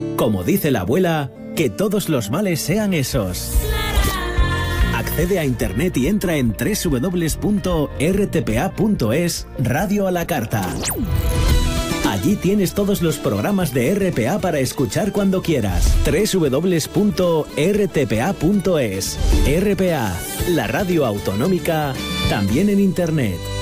Como dice la abuela, que todos los males sean esos. Accede a internet y entra en www.rtpa.es Radio a la Carta. Allí tienes todos los programas de RPA para escuchar cuando quieras. www.rtpa.es. RPA, la radio autonómica, también en internet.